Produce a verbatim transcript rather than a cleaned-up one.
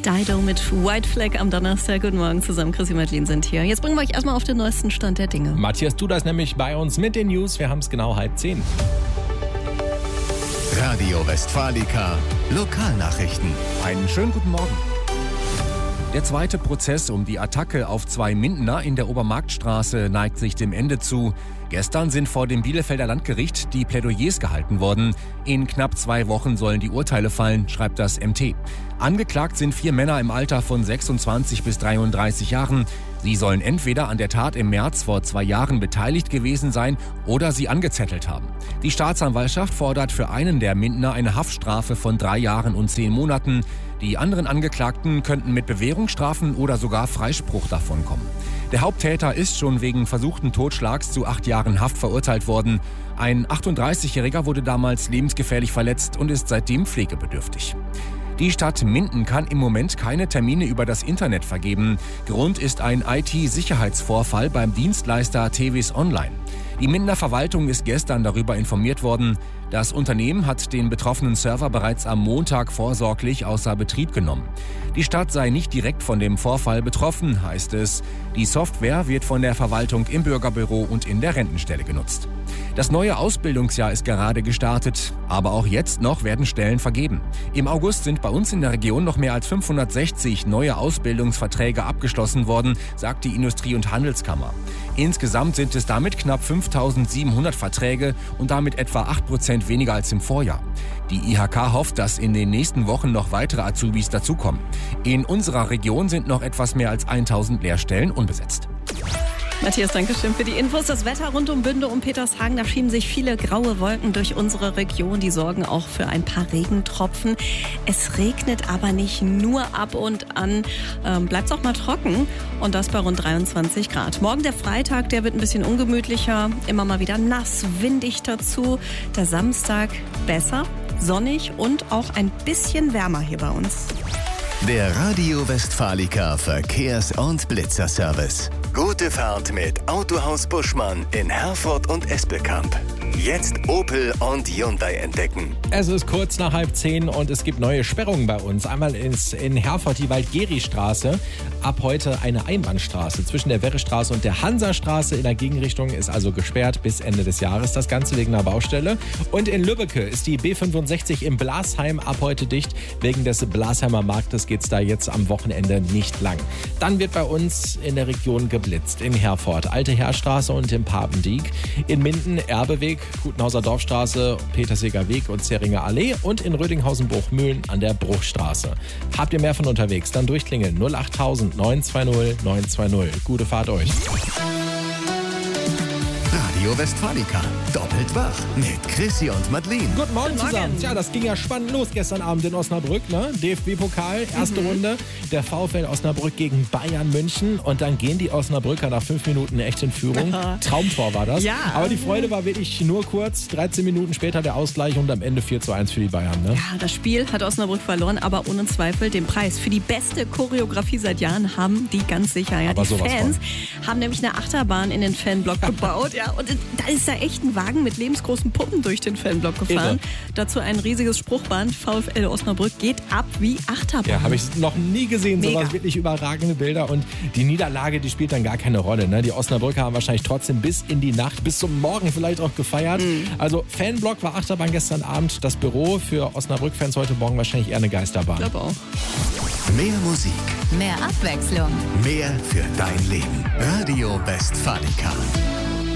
Dido mit White Flag am Donnerstag. Guten Morgen zusammen, Chris und Madeline sind hier. Jetzt bringen wir euch erstmal auf den neuesten Stand der Dinge. Matthias Duda ist nämlich bei uns mit den News. Wir haben es genau halb zehn. Radio Westfalica, Lokalnachrichten. Einen schönen guten Morgen. Der zweite Prozess um die Attacke auf zwei Mindener in der Obermarktstraße neigt sich dem Ende zu. Gestern sind vor dem Bielefelder Landgericht die Plädoyers gehalten worden. In knapp zwei Wochen sollen die Urteile fallen, schreibt das M T. Angeklagt sind vier Männer im Alter von sechsundzwanzig bis dreiunddreißig Jahren. Sie sollen entweder an der Tat im März vor zwei Jahren beteiligt gewesen sein oder sie angezettelt haben. Die Staatsanwaltschaft fordert für einen der Mindener eine Haftstrafe von drei Jahren und zehn Monaten. Die anderen Angeklagten könnten mit Bewährungsstrafen oder sogar Freispruch davonkommen. Der Haupttäter ist schon wegen versuchten Totschlags zu acht Jahren Haft verurteilt worden. Ein achtunddreißigjähriger wurde damals lebensgefährlich verletzt und ist seitdem pflegebedürftig. Die Stadt Minden kann im Moment keine Termine über das Internet vergeben. Grund ist ein I T-Sicherheitsvorfall beim Dienstleister T W S Online. Die Mindener Verwaltung ist gestern darüber informiert worden. Das Unternehmen hat den betroffenen Server bereits am Montag vorsorglich außer Betrieb genommen. Die Stadt sei nicht direkt von dem Vorfall betroffen, heißt es. Die Software wird von der Verwaltung im Bürgerbüro und in der Rentenstelle genutzt. Das neue Ausbildungsjahr ist gerade gestartet, aber auch jetzt noch werden Stellen vergeben. Im August sind bei uns in der Region noch mehr als fünfhundertsechzig neue Ausbildungsverträge abgeschlossen worden, sagt die Industrie- und Handelskammer. Insgesamt sind es damit knapp fünftausendsiebenhundert Verträge und damit etwa acht Prozent weniger als im Vorjahr. Die I H K hofft, dass in den nächsten Wochen noch weitere Azubis dazukommen. In unserer Region sind noch etwas mehr als tausend Lehrstellen unbesetzt. Matthias, danke schön für die Infos. Das Wetter rund um Bünde und Petershagen, da schieben sich viele graue Wolken durch unsere Region. Die sorgen auch für ein paar Regentropfen. Es regnet aber nicht nur ab und an. Ähm, bleibt es auch mal trocken und das bei rund dreiundzwanzig Grad. Morgen der Freitag, der wird ein bisschen ungemütlicher. Immer mal wieder nass, windig dazu. Der Samstag besser, sonnig und auch ein bisschen wärmer hier bei uns. Der Radio Westfalica Verkehrs- und Blitzerservice. Gute Fahrt mit Autohaus Buschmann in Herford und Espelkamp. Jetzt Opel und Hyundai entdecken. Es ist kurz nach halb zehn und es gibt neue Sperrungen bei uns. Einmal ist in Herford die Waldgeri-Straße. Ab heute eine Einbahnstraße zwischen der Werrestraße und der Hansastraße in der Gegenrichtung ist also gesperrt bis Ende des Jahres. Das Ganze wegen einer Baustelle. Und in Lübbecke ist die B fünfundsechzig im Blasheim ab heute dicht. Wegen des Blasheimer Marktes geht es da jetzt am Wochenende nicht lang. Dann wird bei uns in der Region geblitzt. In Herford Alte Heerstraße und im Papendiek. In Minden Erbeweg, Gutenhauser Dorfstraße, Peterseger Weg und Zeringer Allee und in Rödinghausen-Bruchmühlen an der Bruchstraße. Habt ihr mehr von unterwegs? Dann durchklingeln null achttausend neun zwei null neun zwei null. Gute Fahrt euch. Radio Westfalica, doppelt wach mit Chrissy und Madeline. Guten Morgen, Guten Morgen zusammen. Tja, das ging ja spannend los gestern Abend in Osnabrück, ne? D F B-Pokal, erste mhm. Runde. Der VfL Osnabrück gegen Bayern München. Und dann gehen die Osnabrücker nach fünf Minuten echt in Führung. Traumtor war das. Ja. Aber die Freude war wirklich nur kurz. dreizehn Minuten später der Ausgleich und am Ende vier zu eins für die Bayern. Ne? Ja, das Spiel hat Osnabrück verloren, aber ohne Zweifel den Preis für die beste Choreografie seit Jahren haben die ganz sicher. Ja, aber die Fans von. haben nämlich eine Achterbahn in den Fanblock gebaut. Ja, und da ist da echt ein Wagen mit lebensgroßen Puppen durch den Fanblock gefahren. Irre. Dazu ein riesiges Spruchband. VfL Osnabrück geht ab wie Achterbahn. Ja, habe ich noch nie gesehen. Mega. Sowas, wirklich überragende Bilder. Und die Niederlage, die spielt dann gar keine Rolle. Ne? Die Osnabrücker haben wahrscheinlich trotzdem bis in die Nacht, bis zum Morgen vielleicht auch gefeiert. Mhm. Also Fanblock war Achterbahn gestern Abend. Das Büro für Osnabrück-Fans heute Morgen wahrscheinlich eher eine Geisterbahn. Ich glaube auch. Mehr Musik. Mehr Abwechslung. Mehr für dein Leben. Radio Westfalica.